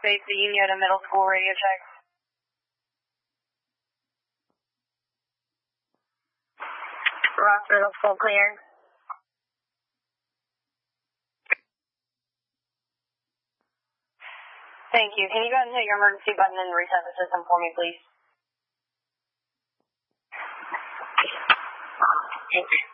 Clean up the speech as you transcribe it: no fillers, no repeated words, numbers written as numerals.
Base, the Uniota Middle School radio check. Ross Middle School clear. Thank you. Can you go ahead and hit your emergency button and reset the system for me, please? Okay.